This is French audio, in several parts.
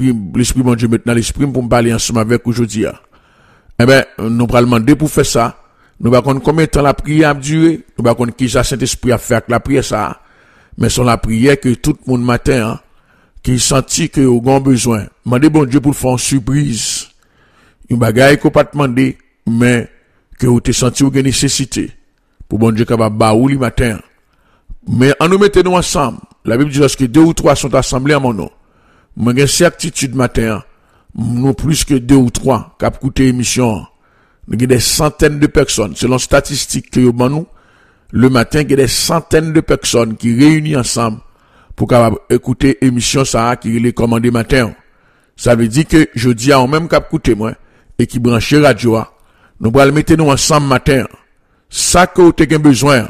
l'esprit bon Dieu maintenant l'esprit pour me parler ensemble avec aujourd'hui. Eh ben, nous allons demander pour faire ça. Nous allons combien de temps la prière a duré. Nous allons qui ça Saint-Esprit a fait avec la prière ça. Mais c'est la prière que tout le monde matin, qui sentit que au grand besoin. Mandez bon Dieu pour faire une surprise. Une bagaille qu'on pas demander, mais que vous te senti ou nécessité. Pour bon Dieu capable baou le matin. Mais en nous mettons ensemble. La Bible dit lorsque 2 ou 3 sont assemblés à mon nom. Moi j'ai certitude matin. Nous plus que 2 ou 3 qui écouté émission. Nous avons des centaines de personnes selon statistiques que nous avons le matin, il y a des centaines de personnes qui réunissent ensemble pour écouter émission ça qui est commandé matin. Ça veut dire que je dis à même cap écouter moi et qui branche radio, nous allons mettre nous ensemble matin. Ça que vous avez besoin,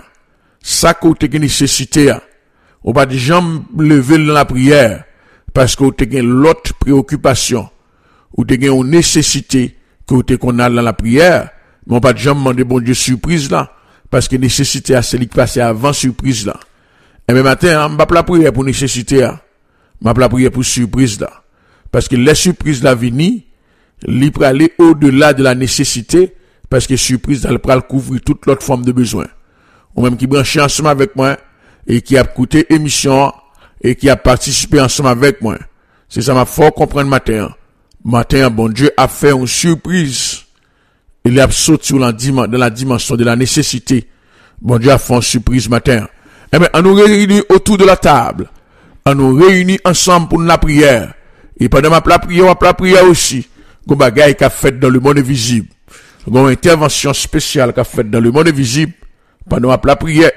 ça que vous avez nécessité, on va jamais lever dans la prière parce que vous avez l'autre préoccupation, ou vous avez une nécessité que vous avez dans la prière, mais on va jamais demander bon Dieu surprise là parce que nécessité c'est ce qui passe avant surprise là. Et même matin, on va pas la prière pour nécessité, on va pas la prière pour surprise là. Parce que les surprises là vini, li peut aller au-delà de la nécessité, parce que surprise là peut couvrir toute l'autre forme de besoin. Ou même qui branche ensemble avec moi, et qui a écouté émission, et qui a participé ensemble avec moi. C'est ça m'a fort comprendre matin. Matin, bon Dieu a fait une surprise. Il a sauté dans la dimension de la nécessité. Bon Dieu a fait une surprise matin. Eh bien, on nous réunit autour de la table. On nous réunit ensemble pour la prière. Et pendant la prière aussi, gon bagay qu'a fait dans le monde invisible. Gon intervention spéciale qu'a fait dans le monde invisible. Pendant la prière,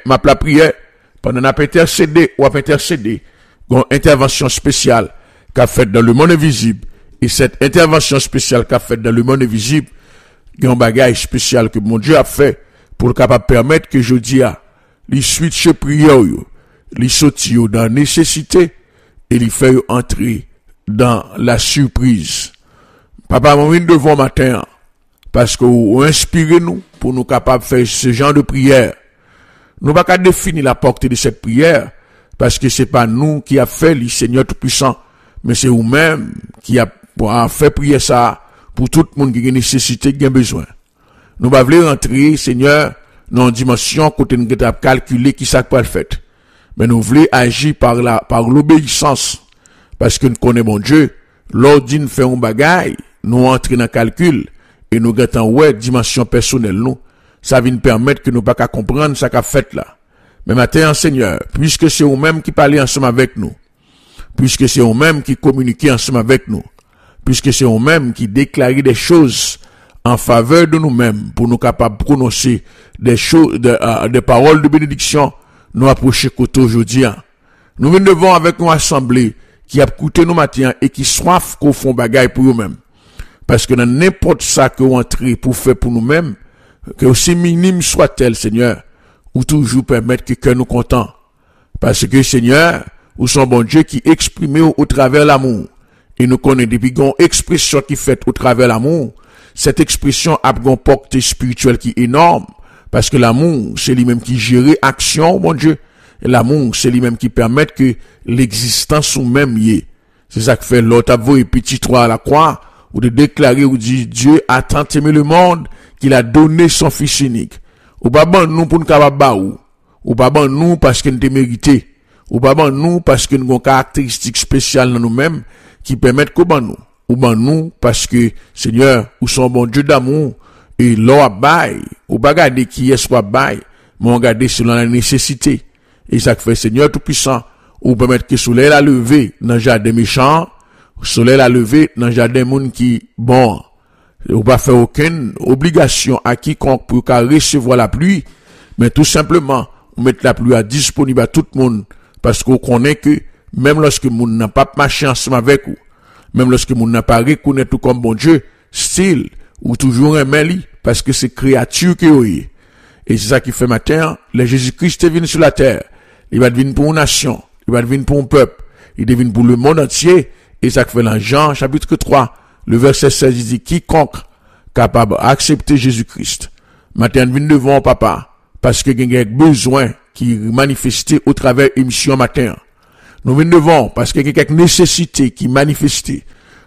pendant n'a intercédé ou intercédé, gon intervention spéciale qu'a fait dans le monde invisible. Et cette intervention spéciale qu'a fait dans le monde invisible, gon bagay spécial que mon Dieu a fait pour capable permettre que je dis à li switch prière yo, li sorti yo dans nécessité et li fait entrer dans la surprise. Papa, mon vient devant matin, parce que vous inspirez nous pour nous capables de faire ce genre de prière. Nous ne pouvons pas définir la portée de cette prière, parce que c'est pas nous qui a fait le Seigneur Tout-Puissant, mais c'est vous-même qui a fait prier ça pour tout le monde qui a nécessité, qui a besoin. Nous ne voulons pas rentrer, Seigneur, dans une dimension côté nous avons calculé qui ça peut le faire. Mais nous voulons agir par l'obéissance. Parce que nous connaissons mon Dieu, l'ordre nous fait un bagay, nous entrons dans le calcul, et nous gâtons dimension personnelle nous. Ça vient nous permettre que nous pas qu'à comprendre ça qu'a fait là. Mais maintenant, Seigneur, puisque c'est vous-même qui parlez ensemble avec nous, puisque c'est vous-même qui communiquez ensemble avec nous, puisque c'est vous-même qui déclarez des choses en faveur de nous-mêmes, pour nous capables de prononcer des choses, des paroles de bénédiction, nous approcher côté aujourd'hui. Nous venons devant avec une assemblée, qui a coûté nos matins et qui soif qu'on font bagaille pour eux-mêmes. Parce que dans n'importe ça que vous entrez pour faire pour nous-mêmes, que aussi minime soit-elle, Seigneur, ou toujours permettre que cœur nous content. Parce que, Seigneur, ou son bon Dieu qui exprime au travers l'amour. Et nous connaissons depuis qu'on expression qui fait au travers l'amour. Cette expression a une portée spirituelle qui est énorme. Parce que l'amour, c'est lui-même qui gère action, mon Dieu. Et l'amour, c'est lui-même qui permet que l'existence ou même y est. C'est ça que fait l'autre avoué petit 3 à la croix, ou de déclarer ou dit Dieu a tant aimé le monde qu'il a donné son fils unique. Ou pas bon nous pour nous capable baou. Ou pas bon nous parce que nous te mérité. Ou pas bon nous parce que nous avons caractéristiques spéciales dans nous-mêmes qui permettent qu'on ban nous. Ou ban nous parce que Seigneur, ou son bon Dieu d'amour et l'or bail. Ou pas garder qui est soit bail, mais on garder selon la nécessité. Et ça fait Seigneur Tout-Puissant, ou permettre que le soleil a levé dans le jardin méchant, le soleil a levé dans le jardin monde qui bon, ou pas faire aucune obligation à quiconque pour qu'à recevoir la pluie, mais tout simplement, on met la pluie à disponible à tout le monde, parce qu'on connaît que, même lorsque le monde n'a pas marché ensemble avec vous, même lorsque le monde n'a pas reconnu tout comme bon Dieu, style, ou toujours un meli, parce que c'est créature que vous êtes. Et c'est ça qui fait matin, le Jésus-Christ est venu sur la terre. Il va devenir pour une nation, il va devenir pour un peuple, il devient pour le monde entier. Et ça fait dans Jean chapitre 3, le verset 16, il dit, quiconque capable d'accepter Jésus-Christ, matin vient devant papa, parce que il y a besoin qui manifesté au travers émission matin. Nous venons devant, parce qu'il y a quelques nécessités qui manifestent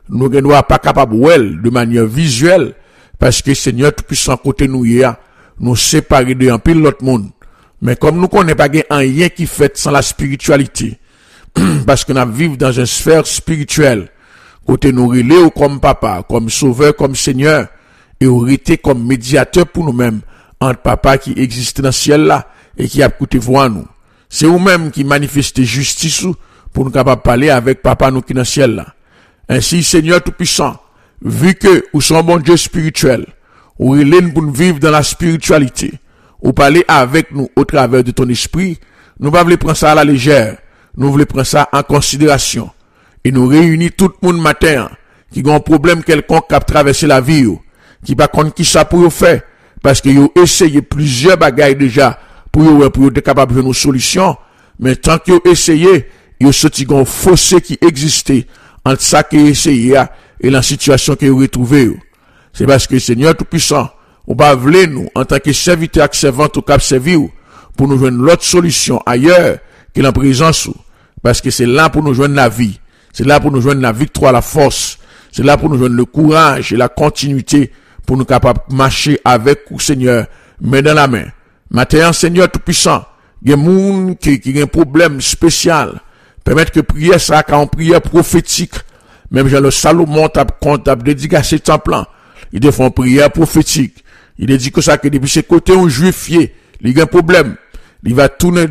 nous ne sommes pas capables de manière visuelle, parce que Seigneur tout-puissant côté nous nous séparer de un pile l'autre monde. Mais comme nous connaissons pas rien qui fait sans la spiritualité, parce que nous vivons dans une sphère spirituelle, côté nous relais comme papa, comme sauveur, comme Seigneur, et nous été comme médiateur pour nous-mêmes, entre papa qui existe dans le ciel là, et qui a coûté voir nous. C'est vous-même qui manifestez justice pour nous capables parler avec papa nous qui dans le ciel là. Ainsi, Seigneur tout-puissant, vu que vous sommes un bon Dieu spirituel, ou relève pour nous vivre dans la spiritualité, ou parler avec nous au travers de ton esprit, nous ne voulons pas prendre ça à la légère, nous voulons prendre ça en considération, et nous réunir tout le monde matin, qui a un problème quelconque qui a traversé la vie, qui pas contre qui ça pour faire, parce que vous essayé plusieurs bagailles déjà, pour être capable de faire une solution, mais tant que vous essayez, vous sorti un fossé qui existait, entre ça qui est essayé, et la situation que vous retrouvez. C'est parce que Seigneur Tout-Puissant, on va vouloir nous, en tant que serviteur et servante au cap servir, pour nous joindre l'autre solution ailleurs que la présence. Parce que c'est là pour nous joindre la vie. C'est là pour nous joindre la victoire, la force. C'est là pour nous joindre le courage et la continuité pour nous capables de marcher avec vous, Seigneur, main dans la main. Maintenant, Seigneur Tout-Puissant, il y a des gens qui ont un problème spécial. Permettre que prière ça, quand on prière prophétique, même Jean le Salomon t'a dédicacé temple, il te font prière prophétique. Il dit que ça, que depuis ce côté un juifié, il y a un problème. Il va tourner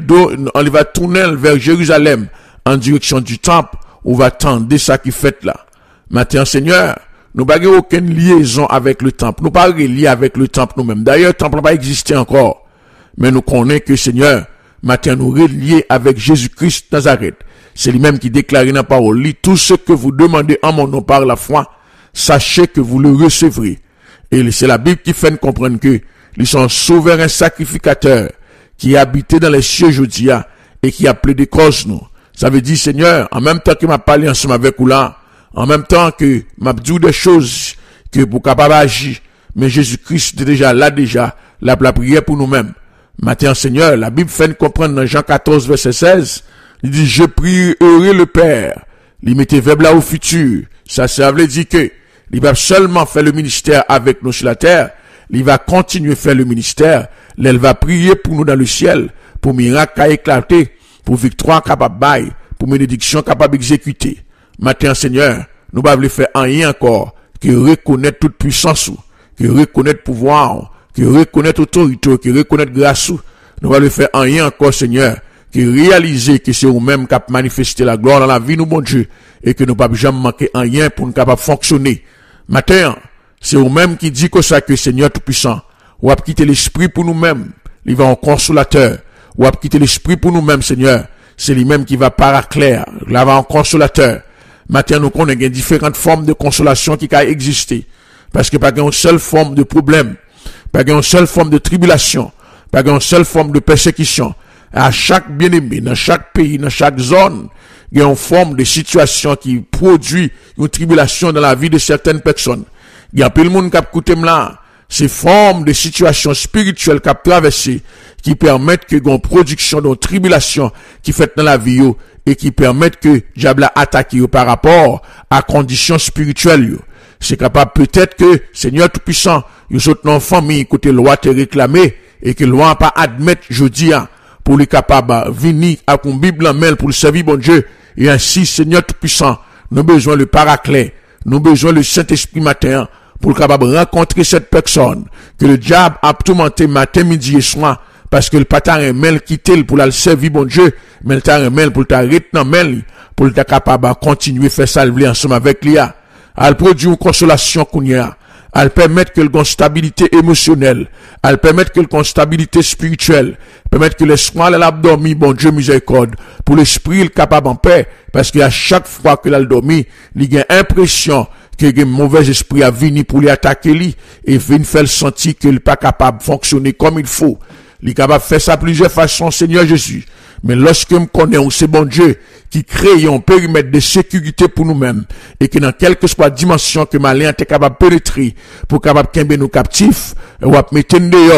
vers Jérusalem, en direction du temple, où va tendre ça qui fait là. Maintenant, Seigneur, nous n'avons aucune liaison avec le temple. Nous pas reliés avec le temple nous-mêmes. D'ailleurs, le temple n'a pas existé encore. Mais nous connaissons que Seigneur, maintenant nous reliés avec Jésus-Christ Nazareth. C'est lui-même qui déclare dans la parole, tout ce que vous demandez en mon nom par la foi, sachez que vous le recevrez. Et c'est la Bible qui fait nous comprendre que ils sont souverains sacrificateurs qui habitent dans les cieux aujourd'hui et qui appellent des causes nous. Ça veut dire, Seigneur, en même temps que m'a parlé ensemble avec vous là, en même temps que m'a dit des choses que pour capable agir, mais Jésus-Christ est déjà là la prière pour nous-mêmes. Maintenant, Seigneur, la Bible fait nous comprendre dans Jean 14, verset 16, il dit, je prierai le Père. Il mettait verbe là au futur. Ça veut dire que, il va seulement faire le ministère avec nous sur la terre. Il va continuer à faire le ministère. Il va prier pour nous dans le ciel, pour miracle à éclater, pour victoire capable bail, pour bénédiction capable exécuter. Maintenant, Seigneur, nous ne voulons faire rien encore que reconnaître toute puissance, que reconnaître pouvoir, que reconnaître autorité, que reconnaître grâce. Nous voulons faire rien encore, Seigneur, que réaliser que c'est vous-même qui a manifesté la gloire dans la vie, nous, bon Dieu, et que nous ne pouvons jamais manquer rien pour nous capables de fonctionner. Matin, c'est vous-même qui dit que ça, que Seigneur Tout-Puissant, ou a quitté l'esprit pour nous-mêmes, il va en consolateur, ou a quitté l'esprit pour nous-mêmes, Seigneur, c'est lui-même qui va paraclère, là va en consolateur. Matin, nous connaissons différentes formes de consolation qui peuvent exister, parce que pas une seule forme de problème, pas une seule forme de tribulation, pas une seule forme de persécution. À chaque bien-aimé, dans chaque pays, dans chaque zone, il y a une forme de situation qui produit une tribulation dans la vie de certaines personnes. Il y a plein de monde qui a écouté là. Ces formes de situation spirituelle qui a traversé, qui permettent que une production d'une tribulation qui fait dans la vie et qui permettent que diable attaque par rapport à conditions spirituelles. C'est capable peut-être que Seigneur Tout-Puissant, vous autres dans famille côté loi te réclamer et que loi pas admettre jeudi pour les capables venir à une Bible en mail pour le servir bon Dieu. Et ainsi, Seigneur Tout-Puissant, nous avons besoin le paraclet, nous avons besoin le Saint-Esprit matin pour le capable rencontrer cette personne que le diable a tourmenté matin, midi et soir parce que le patin un mail quitté pour le servir bon Dieu, mais le temps un mail pour le t'arrêter dans mail pour le capable continuer faire salver ensemble avec lui. Elle produit une consolation qu'on y a. Elle permet que le stabilité émotionnelle, elle permet que le stabilité spirituelle, permet que l'espoir elle a dormi, bon Dieu miséricorde, pour l'esprit il capable en paix, parce qu'à chaque fois que elle dormi, il a l'impression que le mauvais esprit a venu pour lui attaquer lui, et vient faire sentir qu'il n'est pas capable de fonctionner comme il faut. Il est capable de faire ça de plusieurs façons, Seigneur Jésus. Mais lorsque me connais, c'est bon Dieu qui crée un périmètre de sécurité pour nous-mêmes et que dans quelque soit dimension que malin est capable de pénétrer pour capable de nous captifs, ou à mettre dehors,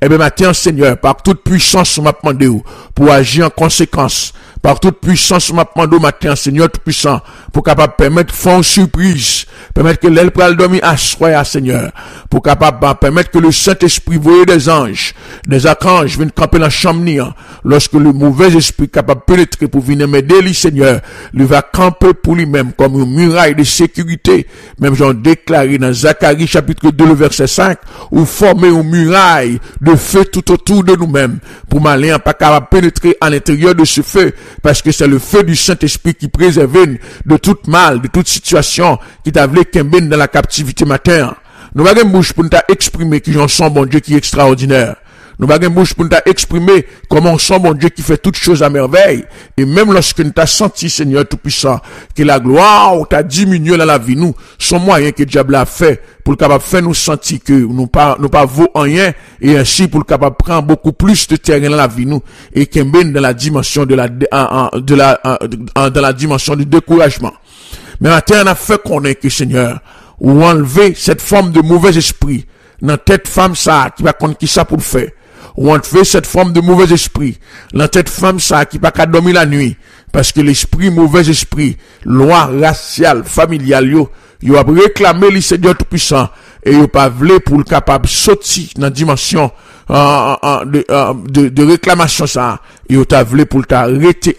Eh bien, matin, Seigneur, par toute puissance, m'a demandé pour agir en conséquence. Par toute puissance, m'a demandé matin, Seigneur tout-puissant, pour capable permettre faire une surprise, permettre que l'aile pral dormir à soi, Seigneur, pour capable permettre que le Saint-Esprit voie des anges, des archanges viennent camper dans la chambre, lorsque le mauvais esprit capable de pénétrer pour venir m'aider, Seigneur, lui va camper pour lui-même comme une muraille de sécurité, même j'en déclaré dans Zacharie chapitre 2, le verset 5, ou former une muraille de feu tout autour de nous-mêmes, pour malin pas capable de pénétrer à l'intérieur de ce feu, parce que c'est le feu du Saint-Esprit qui préserve de toute mal, de toute situation qui t'a voulu qu'embène dans la captivité matin. Nous avons une bouche pour nous exprimer que j'en sens bon Dieu qui est extraordinaire. Nous avons une bouche pour nous exprimer comment on sent bon Dieu qui fait toutes choses à merveille. Et même lorsque nous t'as senti, Seigneur Tout-Puissant, que la gloire t'a diminué dans la vie, nous, son moyen que le diable a fait pour le capable faire nous sentir que nous pas vaut rien, et ainsi pour le capable prendre beaucoup plus de terrain dans la vie, nous, et qu'il mène dans la dimension dans la dimension du découragement. Mais maintenant, on a fait connaître que, Seigneur, ou enlever cette forme de mauvais esprit dans tête femme ça, qui va connaître qui ça pour le faire. Ou enlever cette forme de mauvais esprit dans tête femme ça, qui va pas dormir la nuit. Parce que l'esprit, mauvais esprit, loi raciale, familiale, yo a réclamé le Seigneur Tout-Puissant, et yo pas voulu pour le capable sortir dans la dimension de réclamation ça, et yo t'a voulu pour le arrêter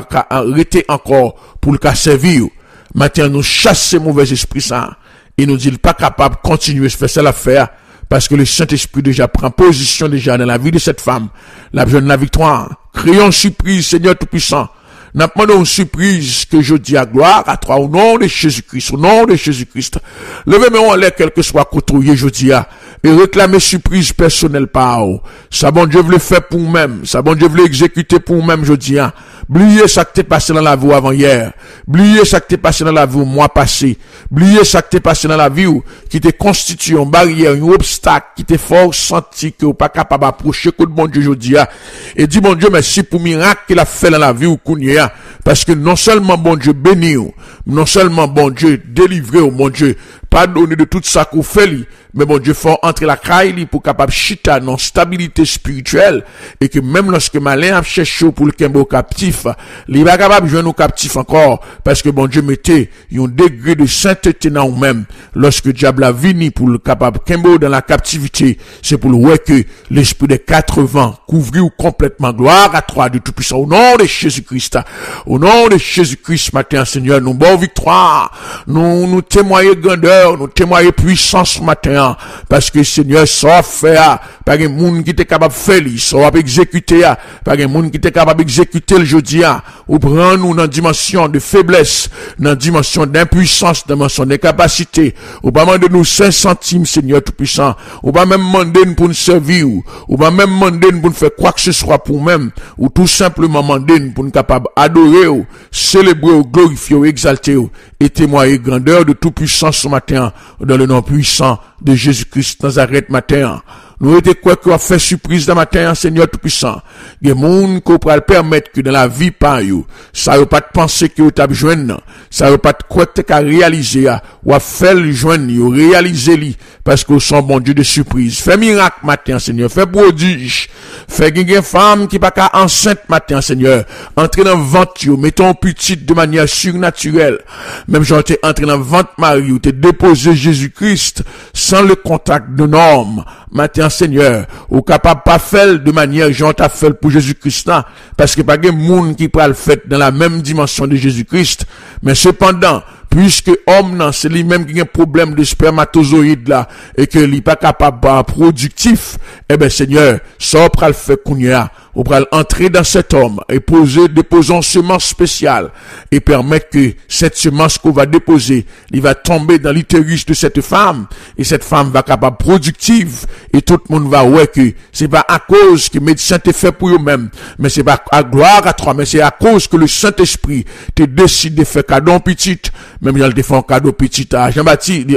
encore pour le cas servir. Maintenant, nous chassons mauvais esprit ça, et nous dit pas capable de continuer à faire ça l'affaire, parce que le Saint-Esprit déjà prend position déjà dans la vie de cette femme, la besoin de la victoire. Créons surprise, Seigneur Tout-Puissant. Nous demandons une surprise que je dis à gloire à toi, au nom de Jésus-Christ, au nom de Jésus-Christ. Levez-moi en l'air, quel que soit côtoyé, je dis à, et réclamer surprise personnelle par eux. Ça bon Dieu veut le faire pour nous-mêmes, ça bon Dieu veut l'exécuter pour nous-mêmes, je dis à. Oubliez ça que t'es passé dans la vie avant hier. Oubliez ça que t'es passé dans la vie au mois passé. Oubliez ça que t'es passé dans la vie qui te constitue une barrière, un obstacle, qui te fort senti que ou pas capable d'approcher que bon Dieu, je dis à. Et dis bon Dieu merci pour miracle qu'il a fait dans la vie ou kounia. Parce que non seulement bon Dieu béni ou, non seulement bon Dieu délivré ou bon Dieu pardonné de tout ça qu'on fait li, mais bon Dieu faut entrer la caille pour capable chita non stabilité spirituelle, et que même lorsque malin a cherché pour le kembo captif, il va capable joindre nos captifs encore, parce que bon Dieu mettait un degré de sainteté dans nous-mêmes. Lorsque diable a vini pour le capable kembo dans la captivité, c'est pour le voir que l'esprit des 80 couvrir complètement. Gloire à toi de Tout-Puissant, au nom de Jésus-Christ. Au nom de Jésus-Christ, matin, Seigneur, nous bon victoire, nous témoignons grandeur, nous témoignons puissance matin, parce que Seigneur, ça fait, par un monde qui était capable de faire, ça va exécuter, par un monde qui était capable d'exécuter le jeudi, ou prendre nous dans une dimension de faiblesse, dans une dimension d'impuissance, dans une dimension d'incapacité, ou pas demander nous 5 centimes, Seigneur Tout-Puissant, ou pas même demander pour nous servir, ou pas même demander pour nous faire quoi que ce soit pour nous-mêmes, ou tout simplement demander pour nous capables adorer, célébrer, glorifier, exalter, et témoigner grandeur de tout puissant ce matin, dans le nom puissant de Jésus-Christ Nazareth matin. Nous étions quoi qu'on fait surprise dans matin, Seigneur Tout-Puissant. Il y a des gens qui pourraient permettre que dans la vie par eux, ça ne pas de penser que vous avez joindre, ça ne pas de quoi que vous réaliser, ou à faire le joindre, réaliser parce que vous sont bon Dieu de surprise. Fais miracle matin, Seigneur. Fais prodige. Fais une femme qui n'est pas enceinte matin, Seigneur. Entrez dans le ventre, mettons petite de manière surnaturelle. Même j'en t'ai entré dans le ventre Marie, où t'es déposé Jésus-Christ sans le contact de normes. Matin, Seigneur, ou capable pas faire de manière j'en t'a fait pour Jésus-Christ là, parce que pas de monde qui peut le faire dans la même dimension de Jésus-Christ, mais cependant, puisque homme non, c'est lui-même qui a un problème de spermatozoïde là, et que il pas capable de productif, eh ben Seigneur, ça on va le faire kounya, on va entrer dans cet homme et déposons semence spéciale et permettre que cette semence qu'on va déposer, il va tomber dans l'utérus de cette femme, et cette femme va capable productive, et tout le monde va ouais que c'est pas à cause que médecin t'est fait pour eux-mêmes, mais c'est pas à gloire à toi, mais c'est à cause que le Saint-Esprit te décide de faire cadeau petit, même j'allais te faire un cadeau petit à Jean-Baptiste,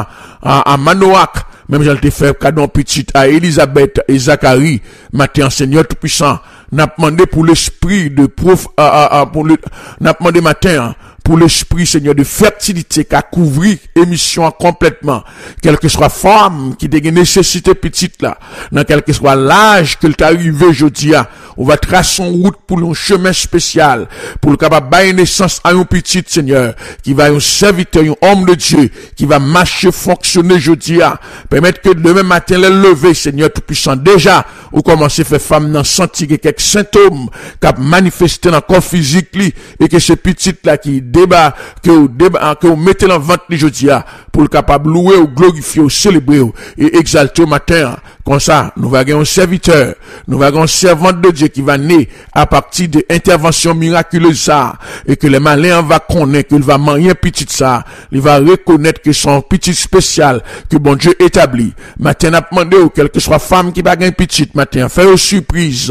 à Manoach, même j'allais te faire cadeau petit à Elisabeth et Zacharie, matin, Seigneur Tout-Puissant, n'a demandé pour l'esprit de n'a demandé matin, pour l'esprit, Seigneur, de fertilité qu'a couvri émission complètement. Quelle que soit femme qui a nécessité petite là, dans quel que soit l'âge que t'est arrivé aujourd'hui, on va tracer une route pour un chemin spécial, pour le capable bailler naissance à un petit, Seigneur, qui va un serviteur, un homme de Dieu, qui va marcher, fonctionner aujourd'hui, permettre que demain matin, le lever, Seigneur tout-puissant, déjà, ou commencer à faire femme dans sentir quelques symptômes, qui manifesté dans le corps physique, et que ces petites là qui débat, que vous mettez dans le ventre aujourd'hui, pour le capable louer ou glorifier ou célébrer et exalter au matin. Comme ça, nous va avoir un serviteur, nous va avoir un servante de Dieu qui va naître à partir de interventions miraculeuses ça, et que les malins va connaître qu'il va marier petit ça, il va reconnaître que son petit spécial, que bon Dieu établit. Matin, n'a demandé ou quelle que soit femme qui va gagner petite, matin, faites une surprise,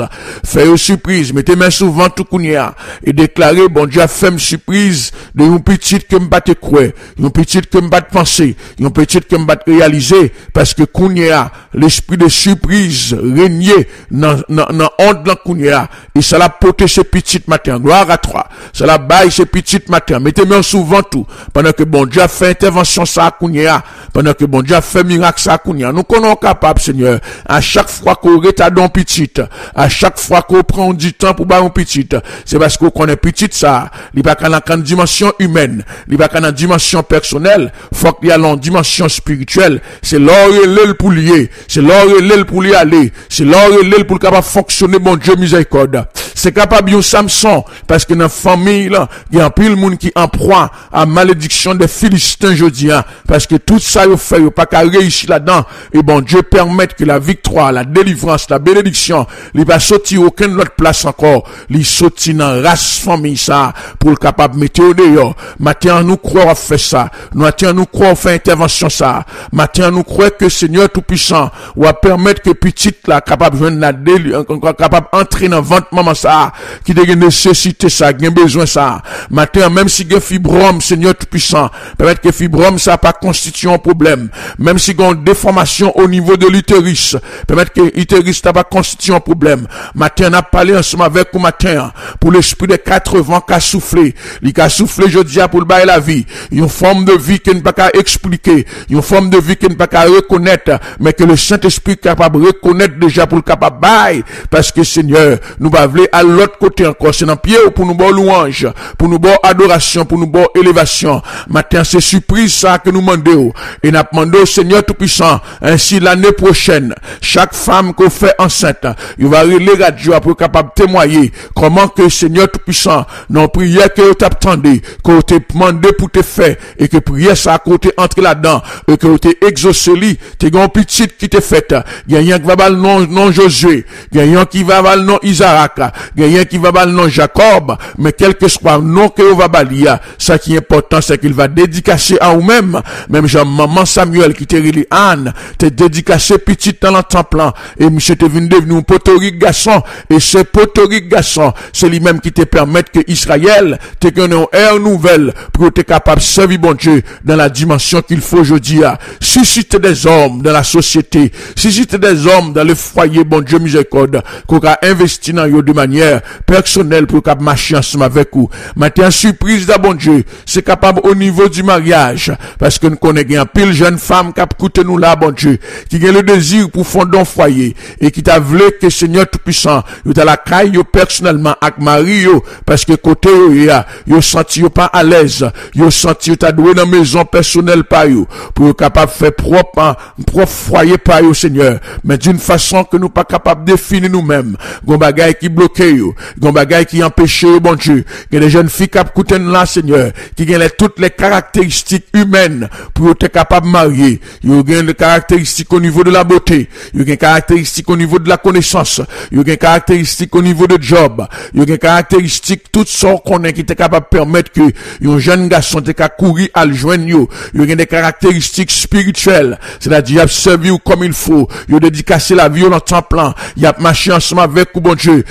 mettez main souvent tout kounia, et déclarer, bon Dieu a fait une surprise de une petite que m'bat te croire, une petite que m'bat penser, une petite que m'bat réaliser, parce que kounia, l'esprit de surprise régner dans honte de kounia, et ça l'a porté ces petites matin, gloire à toi, ça l'a baille ces petites matin, mettez-moi souvent tout, pendant que bon Dieu a fait intervention ça kounia, pendant que bon Dieu a fait miracle ça kounia, nous connaissons capable, Seigneur, à chaque fois qu'on retarde un petite, à chaque fois qu'on prend du temps pour bailler un petite, c'est parce qu'on connaît petite ça, il n'y a pas qu'à une dimension humaine, il n'y a pas qu'à une dimension personnelle, faut qu'il y ait une dimension spirituelle, c'est l'or et l'œil pour lier, c'est l'or et l'œil pour y aller, c'est l'or et l'œil pour capable fonctionner, bon Dieu miséricorde. C'est capable de Samson, parce que dans la famille, là, il y a un pile monde qui en proie à malédiction des Philistins aujourd'hui, parce que tout ça, il fait, il pas qu'à réussir là-dedans, et bon Dieu permet que la victoire, la délivrance, la bénédiction, il va sortir aucune autre place encore, il sortit dans la race famille ça, pour le capable mettre au dehors. Matin, nous croyons à faire ça. Matin, nous croyons à faire intervention ça. Matin, nous croyons que Seigneur Tout-Puissant va permettre que petite là, capable de la capable entrer dans ventre maman ça, qui a une nécessité ça, qui a besoin ça. Matin, même si il y a fibrome, Seigneur Tout-Puissant, permettre que fibrome ça pas constitue un problème. Même si il y a une déformation au niveau de l'utérus, permettre que l'utérus ça pas constitue un problème. Matin, on a parlé ensemble avec vous matin, pour l'esprit des 80 qui a soufflé. Il a soufflé, je dis, pour le bailler la vie. Une forme de vie qui n'est pas qu'à expliquer. Une forme de vie qui n'est pas qu'à reconnaître. Mais que le Saint-Esprit est capable de reconnaître déjà pour le capable bailler. Parce que Seigneur, nous va aller à l'autre côté encore. C'est dans pied pour nous bon louange, pour nous bon adoration, pour nous bon élévation. Matin, c'est surprise ça que nous demandons. Et nous demandons au Seigneur Tout-Puissant, ainsi l'année prochaine, chaque femme qu'on fait enceinte, il va relayer radio pour capable témoigner comment que Seigneur Tout-Puissant, non prière que tu attendais, que tu demandé pour te faire, et que prière ça, que tu entré là-dedans, et que tu exaucé, tu as un petit qui te fait, il y a un qui va le nom Josué, il y a un qui va le nom Isaac, il y a un qui va le nom Jacob, mais quel que soit le nom que vous va balayer, ça qui est important, c'est qu'il va dédicacer à vous-même, même Jean maman Samuel qui te relie Anne, te dédicacé petit dans le temple, et monsieur te venu devenu un potorique garçon, et ce potorique garçon, c'est lui-même qui te permet que Israël te donne une ère nouvelle pour être capable de servir bon Dieu dans la dimension qu'il faut aujourd'hui. Suscite des hommes dans la société, suscite des hommes dans le foyer, bon Dieu miséricorde, qu'on a investi dans eux de manière personnelle pour qu'on marche ensemble avec vous. Maintenant, surprise de bon Dieu, c'est capable au niveau du mariage, parce que nous connaissons un pile jeune femme qui a écouté nous là, bon Dieu, qui a le désir pour fonder un foyer, et qui t'a voulu que Seigneur Tout-Puissant, il t'a la caille personnellement avec Marie, parce que côté yo senti yo pas à l'aise, yo senti yo t'a doué dans maison personnelle par yo, pour capable faire propre foyer par yo Seigneur, mais d'une façon que nous pas capable de définir nous-mêmes. Gon bagay qui bloque yo, gon bagay qui empêche yo bon Dieu. Il y a des jeunes filles qui écoutent là Seigneur, qui ont toutes les caractéristiques humaines pour être capable de marier. Ils ont des caractéristiques au niveau de la beauté, ils ont des caractéristiques au niveau de la connaissance, ils ont des caractéristiques au niveau de job, ils ont des caractéristiques toutes sortes qu'on est qui est capable de permettre que un jeune garçon te ka courir à le joindre yo. Il y a des caractéristiques spirituelles, c'est-à-dire il a servi comme il faut, il a dédicacé la vie dans le temps plan, il a marché ensemble avec bon Dieu. C'est tout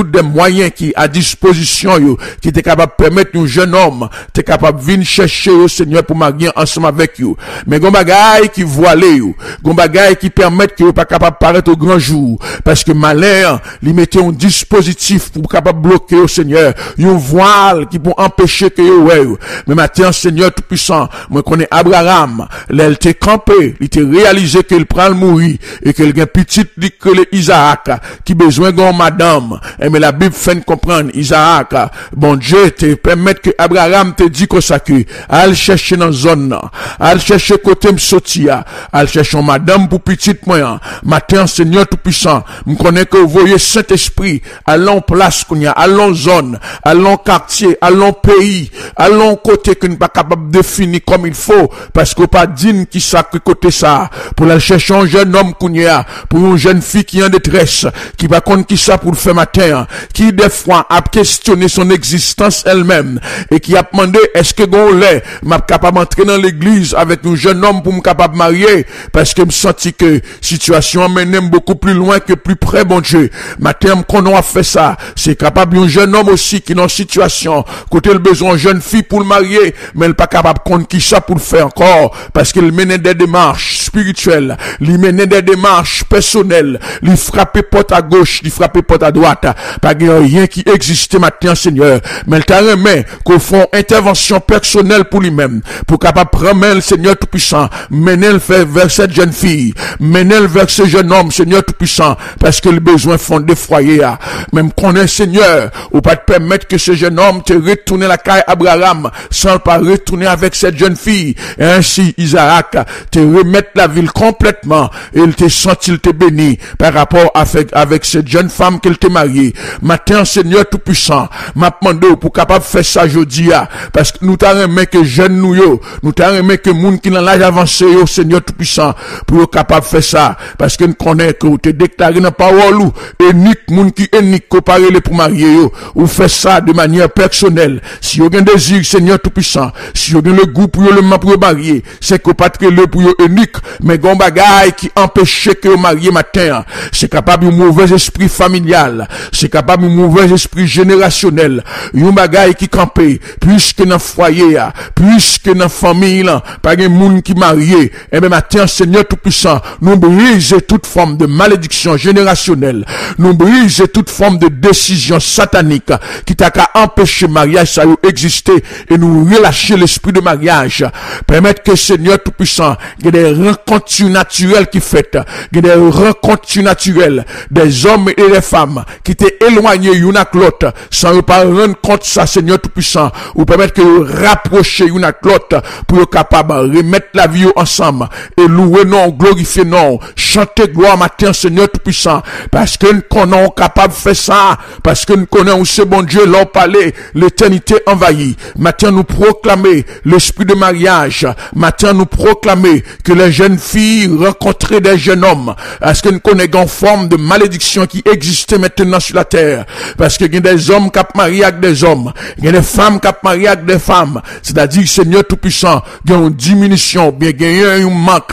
toutes des moyens qui à disposition yo, qui était capable de permettre un jeune homme, t'es capable de venir chercher au Seigneur pour marier ensemble avec you. Mais gon bagay qui voilé yo, gon bagay qui permettent que yo pas capable de paraître au grand jour, parce que malin, li mettait un dispositif pour capable bloquer au Seigneur, un voile qui pour empêcher que yo ouais. Mais maintenant, Seigneur tout-puissant, moi connais Abraham, l'elle t'est campé, il t'a réalisé qu'il prend le mourir, et qu'il y a un petit dit que le Isaac, qui besoin de madame, et mais la Bible fait comprendre, Isaac, bon Dieu te permet que Abraham te dit que ça que, al chercher dans zone, al chercher côté m'sotia, al chercher madame pour petite moyen, matin, Seigneur tout-puissant, me connais que vous voyez Saint-Esprit, allons place qu'on y a, allons zone, allons quartier, allons pays, allons côté que nous pas capable de définir comme il faut, parce qu'on pas digne qui ça que côté ça, pour aller chercher un jeune homme qu'on y a, pour une jeune fille qui est en détresse, qui va contre qui ça pour le faire matin, qui des fois a questionné son existence elle-même, et qui a demandé, est-ce que gon lait, m'a capable d'entrer dans l'église avec un jeune homme pour me capable marier, parce que me senti que situation m'amène beaucoup plus loin que plus près, bon Dieu. Matin, qu'on a fait ça, c'est capable un jeune homme aussi qui est dans situation, côté le besoin d'une jeune fille pour le marier, mais elle pas capable de compte qui ça pour le faire encore, parce qu'il menait des démarches spirituelles, il menait des démarches personnelles, il frappait porte à gauche, il frappait porte à droite, pas rien qui existait maintenant, Seigneur, mais il t'a remis qu'on font intervention personnelle pour lui-même, pour capable prendre le Seigneur tout-puissant, mener le faire vers cette jeune fille, mener le vers ce jeune homme, Seigneur tout-puissant, parce que le besoin fondé foyer, même qu'on est Seigneur, ou pas te permettre que ce jeune homme te retourne la caille Abraham, sans pas retourner avec cette jeune fille, et ainsi Isaac te remettre la ville complètement, et il te senti, il te béni, par rapport avec cette jeune femme qu'elle te mariée. Matin, Seigneur tout-puissant, m'a demandé pour capable faire ça jeudi, parce que nous t'avons aimé que jeune nous t'avons aimé que moun qui dans l'âge avancé, Seigneur tout-puissant, pour capable faire ça, parce que nous connaissons que vous te déclaré dans la parole, unique, moun qui unique, comparé pour marier, ou fait ça de manière personnelle. Si vous avez un désir, Seigneur tout-puissant, si vous avez le goût pour le marier, c'est que pas le pour unique, mais gon bagay qui empêche que vous mariez matin, c'est capable un mauvais esprit familial, c'est capable un mauvais esprit générationnel, un bagay qui campé, puisque dans foyer, puisque dans famille, pas un monde qui marié, et même matin, Seigneur tout-puissant, nous brise toute forme de malédiction générationnelle, nous brise toute forme de décision satanique, qui t'a qu'à empêcher mariage, ça exister, et nous relâcher l'esprit de mariage, permettre que Seigneur tout-puissant, il y a des rencontres naturelles qui faites, il y a des rencontres naturelles, des hommes et des femmes, qui étaient éloignés l'une à l'autre, sans pas rendre compte ça, Seigneur tout-puissant, ou permettre que vous rapprochez l'une à l'autre, pour être capable de remettre la vie ensemble, et louer non, glorifier non, chanter gloire matin, Seigneur tout-puissant, parce que nous connaissons capable de faire ça, parce que nous connaissons où c'est bon Dieu, l'on parlait, l'éternité envahie. Matin, nous proclamer l'esprit de mariage. Matin, nous proclamer que les jeunes filles rencontraient des jeunes hommes. Parce que nous connaissons une forme de malédiction qui existait maintenant sur la terre. Parce que il y a des hommes qui marient avec des hommes. Il y a des femmes qui marient avec des femmes. C'est-à-dire, Seigneur tout-puissant, il y a une diminution, bien, il y a un manque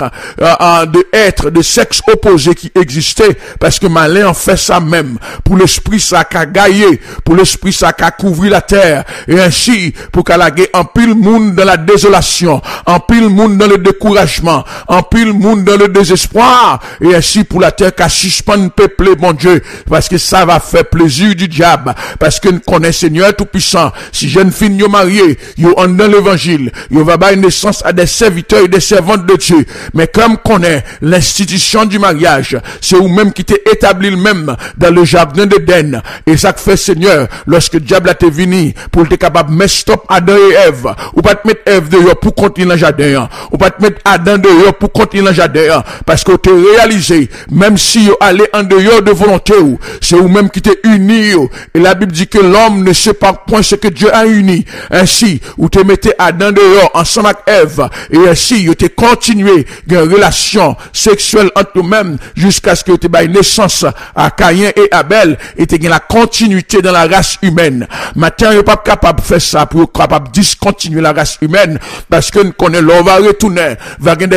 de être, de sexe opposé qui existait. Parce que malin en fait ça même. Pour l'esprit, ça a gaillé. Pour l'esprit, ça a couvert la terre. Et ainsi, pour qu'elle ait en pile monde dans la désolation, en pile monde dans le découragement, en pile monde dans le désespoir, et ainsi pour la terre qu'à suspendre peuple, mon Dieu, parce que ça va faire plaisir du diable, parce que nous connaissons Seigneur tout-puissant, si jeune fille yo mariée, yo en dans l'évangile, yo va donner naissance à des serviteurs et des servantes de Dieu, mais comme connaît l'institution du mariage, c'est vous-même qui t'est établi le même dans le jardin d'Éden, et ça fait Seigneur, lorsque le diable a été venu, pour être capable de mettre stop Adam et Ève, ou pas te mettre Ève dehors pour continuer dans le jardin, ou pas te mettre Adam dehors pour continuer dans le jardin, parce que tu réalisé, même si vous allez en dehors de volonté, c'est vous-même qui t'es uni, et la Bible dit que l'homme ne sait pas point ce que Dieu a uni, ainsi, vous te mettez Adam dehors, ensemble avec Ève, et ainsi, vous te continué une relation sexuelle entre vous-mêmes, jusqu'à ce que tu aies naissance à Caïn et Abel, et tu aies la continuité dans la race humaine. Maintenant, vous pas capable de faire ça pour capable de discontinuer la race humaine, parce que nous connaissons l'on va retourner vers des hommes et des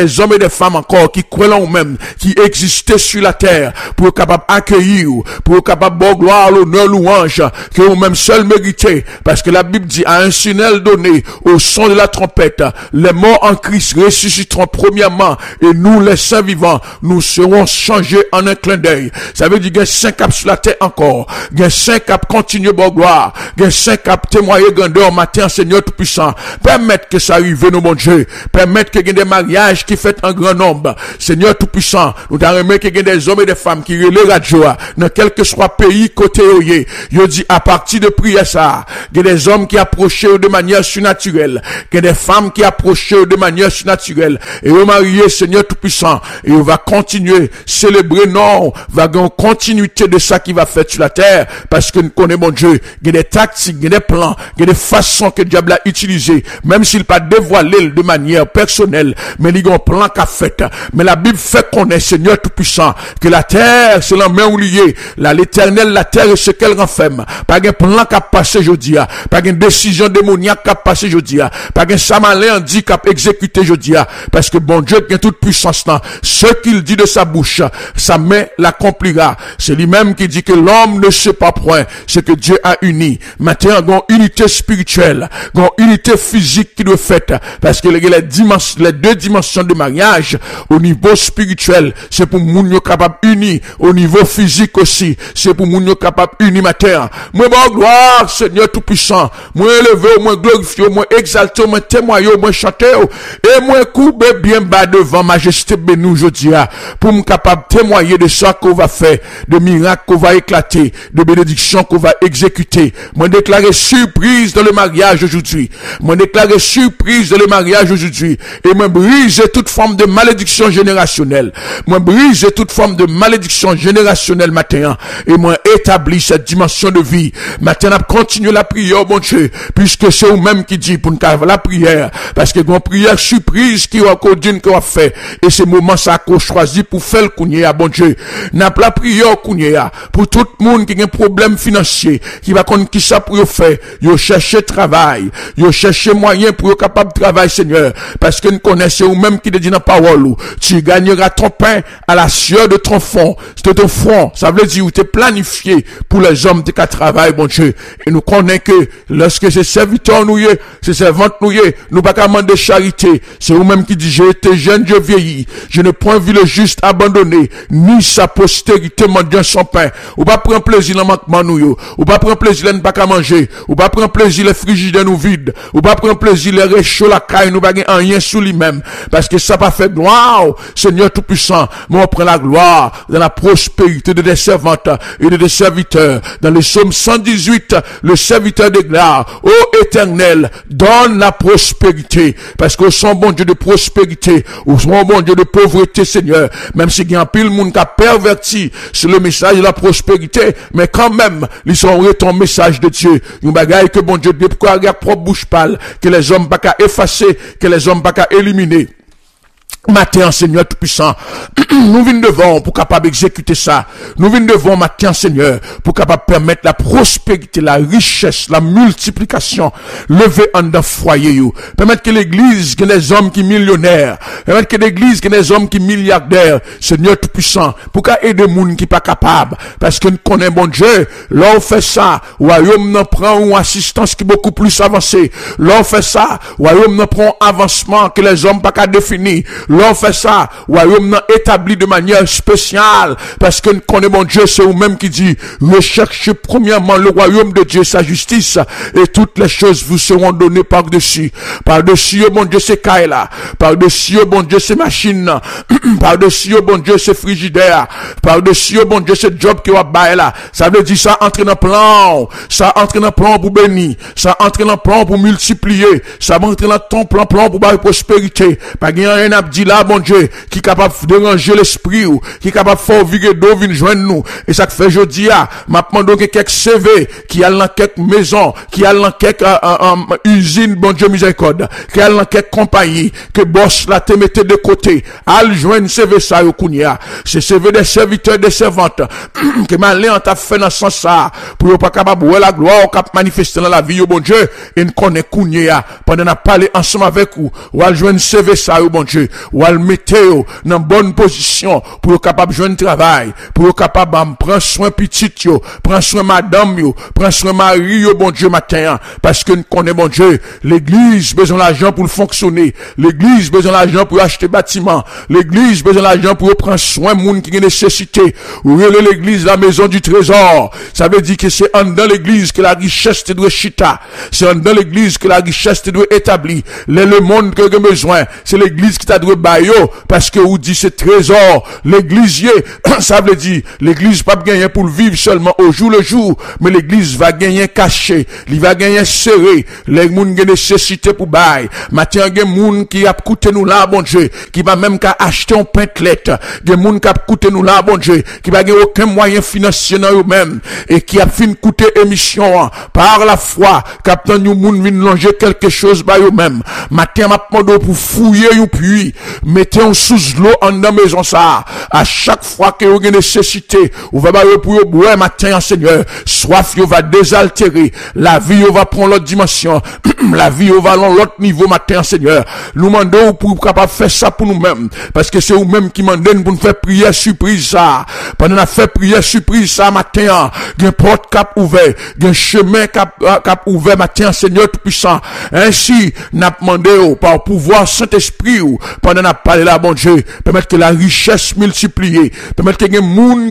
des femmes encore qui croient en eux-mêmes, qui existaient sur la terre, pour être capable d'accueillir, pour être capable de gloire, l'honneur, louange, que vous-même seul méritez. Parce que la Bible dit, à un signal donné, au son de la trompette, les morts en Christ ressusciteront premièrement, et nous, les saints vivants, nous serons changés en un clin d'œil. Ça veut dire qu'il y a 5 caps sur la terre encore. Il y a 5 caps continuer bon gloire. Il y a 5 caps témoigner grandeur matin, Seigneur Tout-Puissant. Permettre que ça arrive, nos bon Dieu. Permettre qu'il y ait des mariages qui fait en grand nombre. Seigneur Tout-Puissant, nous t'en remercions qu'il y ait des hommes et des femmes qui relèvent la joie. Dans quel que soit pays, côté oye. Je dis, à partir de prière ça, il y a des hommes qui approchent de manière surnaturelle. Il y a des femmes qui approchent de manière surnaturelle. Et au marié, Seigneur Tout-Puissant, et on va continuer, célébrer, non, va avoir continuité de ça qui va faire sur la terre, parce que nous connaissons mon Dieu, il y a des tactiques, il y a des plans, il y a des façons que le diable a utilisées, même s'il n'a pas dévoilé de manière personnelle, mais il y a un plan qu'a fait. Mais la Bible fait qu'on est Seigneur Tout-Puissant, que la terre, c'est la main oubliée, l'éternel, la terre est ce qu'elle renferme. Pas un plan qu'a passé aujourd'hui, pas une décision démoniaque qu'a passé aujourd'hui, pas un samalin dit qu'a exécuté aujourd'hui, parce que bon Dieu qui a toute puissance là, ce qu'il dit de sa bouche, sa main l'accomplira. C'est lui-même qui dit que l'homme ne sait pas point ce que Dieu a uni. Maintenant, il y a une unité spirituelle, il y a une unité physique qui doit faite, parce que les deux dimensions de mariage, au niveau spirituel, c'est pour moun yo capable uni, au niveau physique aussi, c'est pour moun yo capable uni matin. Moi, bon gloire, Seigneur Tout-Puissant, moi élevé, moi glorifié, moi exalté, moi témoigné, moi chanté, et moi courbé bien bas devant majesté béni aujourd'hui, pour me capable témoigner de ça qu'on va faire, de miracles qu'on va éclater, de bénédictions qu'on va exécuter. Moi déclarer surprise dans le mariage aujourd'hui. Moi déclarer surprise dans le mariage aujourd'hui. Et moi briser toute forme de malédiction générationnelle. Moi briser toute forme de malédiction générationnelle matin. Et moi établir cette dimension de vie. Maintenant, continuer la prière, bon Dieu, puisque c'est vous-même qui dit pour nous faire la prière. Parce que une prière surprise qui va qu'on fait. Et c'est moment ça qu'on choisit pour faire le kounia, bon Dieu. N'a pas la prière kounia pour tout le monde qui a un problème financier, qui va connaître qui ça pour faire. Yo chercher travail, yo chercher moyen pour être capable de travailler, Seigneur. Parce que nous connaissons ou même qui te dit dans la parole, tu gagneras ton pain à la sueur de ton front. C'est ton front. Ça veut dire où tu es planifié pour les hommes qui travaillent, bon Dieu. Et nous connaissons que lorsque ces serviteurs nous ces servantes nous pas qu'à demander charité. C'est vous-même qui dit, j'ai été jeune, je vieillis. Je ne point vu le juste abandonné, ni sa postérité mendiant son pain. Ou pas prendre plaisir dans manquement nous, ou pas prendre plaisir de ne pas qu'à manger, ou pas prendre plaisir les frigidaires nous vides, ou pas prendre plaisir les réchauds la caille nous pas rien sous lui-même. Parce que ça pas fait gloire, Seigneur Tout-Puissant. Mais on prend la gloire dans la prospérité de des servantes et de des serviteurs. Dans le psaume 118, le serviteur déclare, ô Éternel, donne la prospérité. Parce que son bon Dieu de prospérité, ou son bon Dieu de pauvreté, Seigneur. Même si il y a un pile monde qui a perverti sur le message de la prospérité, mais quand même, ils sont ton message de Dieu. Une bagaille que bon Dieu dit, pourquoi regarde propre bouche pâle, que les hommes pas qu'à effacer, que les hommes pas qu'à éliminer. Matin, Seigneur Tout-Puissant, nous venons devant pour capable exécuter ça. Nous venons devant, matin, Seigneur, pour capable permettre la prospérité, la richesse, la multiplication, lever en d'un foyer. Permettre que l'église, que les hommes qui millionnaires, permettre que l'église, que les hommes qui milliardaires, Seigneur Tout-Puissant, pour qu'à aider les gens qui pas capables. Parce que nous connaissons bon Dieu, là on fait ça, royaume n'en prend une assistance qui est beaucoup plus avancée. Là on fait ça, royaume n'en prend un avancement que les hommes pas qu'à définir. L'on fait ça, royaume n'a établi de manière spéciale, parce que nous connaissons mon Dieu, c'est vous-même qui dit, recherchez premièrement le royaume de Dieu, sa justice, et toutes les choses vous seront données par-dessus. Par-dessus, mon Dieu, c'est Kaila. Par-dessus, mon Dieu, c'est machine. Par-dessus, mon Dieu, c'est frigidaire. Par-dessus, mon Dieu, c'est job qui va bailler là. Ça veut dire, ça entre dans plan. Ça entre dans plan pour bénir. Ça entre dans plan pour multiplier. Ça entre dans ton plan pour bailler prospérité. Pas rien à dire là, bon Dieu, qui est capable de déranger l'esprit ou, qui est capable de faire virer d'eau, venir joindre nous. Et ça fait jeudi, maintenant, donc, quelques CV, qui a dans quelques maisons, qui a dans quelques, usines, bon Dieu, miséricorde, qui a dans quelques compagnies, que boss là te mette de côté. Al joindre CV ça, yo kounia. C'est CV des serviteurs, des servantes, que malin t'a fait dans ce sens ça, pour pas capable de la gloire, cap manifester dans la vie, bon Dieu, et nous connaît kounia. Pendant qu'on a parlé ensemble avec vous, ou al joindre CV ça, bon Dieu. ou al mettre dans bonne position pour capable joindre travail, pour capable prendre soin petit yo, prendre soin madame yo, prendre soin mari yo, bon Dieu matin, parce que nous connaissons bon Dieu, l'église besoin d'argent pour fonctionner, l'église besoin d'argent pour acheter bâtiment, l'église besoin d'argent pour prendre soin monde qui a nécessité, ou l'église la maison du trésor, ça veut dire que c'est dans l'église que la richesse te doit chita, c'est dans l'église que la richesse te doit établir, le monde que tu as besoin, c'est l'église qui t'a doit bailler, parce que vous dit c'est trésor, l'église, ça veut dire, l'église pas gagner pour vivre seulement au jour le jour, mais l'église va gagner caché, il va gagner serré, les gens qui ont nécessité pour bailler, matin, il y a des gens qui a coûté nous là, bon Dieu, qui va même qu'à acheter un paintelette, il y a des gens qui a coûté nous là, bon Dieu, qui va gagner aucun moyen financier dans eux-mêmes, et qui a fin coûter émission, par la foi, captain nous moun vin longer quelque chose par eux-mêmes. Matin, m'a demandé pour fouiller ou puis, mettez un sous l'eau en dans maison ça, à chaque fois que vous avez nécessité, ou va bailler pour boire matin, Seigneur, soif, va désaltérer, la vie, va prendre l'autre dimension, la vie, va dans l'autre niveau matin, Seigneur. Nous demandons pour capable faire ça pour nous-mêmes, parce que c'est vous-mêmes qui demandez pour nous faire prière surprise ça. Pendant la fait prière surprise ça matin, il y a porte cap ouvert, il y a un chemin cap ouvert matin, Seigneur tout-puissant. Ainsi, n'a demandé par pouvoir Saint-Esprit, pendant n'a parlé là, bon Dieu, permettre que la richesse multipliée, permettre que les gens